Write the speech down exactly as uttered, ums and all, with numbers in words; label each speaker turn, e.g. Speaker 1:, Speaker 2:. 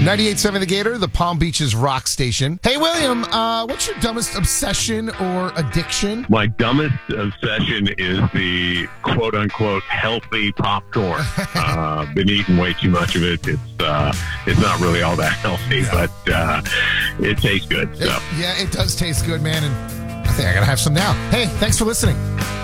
Speaker 1: ninety-eight point seven The Gator, the Palm Beaches rock station. Hey, William, uh, what's your dumbest obsession or addiction?
Speaker 2: My dumbest obsession is the quote-unquote healthy popcorn. uh, been eating way too much of it. It's uh, it's not really all that healthy,
Speaker 1: Yeah.
Speaker 2: but uh, it tastes good. So.
Speaker 1: It, yeah, it does taste good, man, and I think I gotta have some now. Hey, thanks for listening.